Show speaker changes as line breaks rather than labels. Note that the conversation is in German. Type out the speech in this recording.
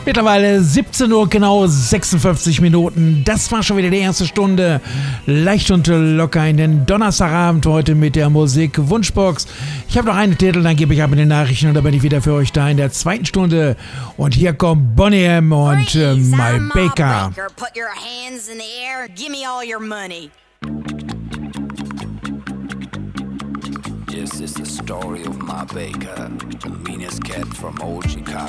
Mittlerweile 17 Uhr, genau 56 Minuten. Das war schon wieder die erste Stunde. Leicht und locker in den Donnerstagabend heute mit der Musik Wunschbox. Ich habe noch einen Titel, dann gebe ich ab in den Nachrichten und dann bin ich wieder für euch da in der zweiten Stunde. Und hier kommt Boney M. und My Baker.
Put your hands in the air, give me all your money.
This is the story of Ma Baker, the meanest cat from old Chicago.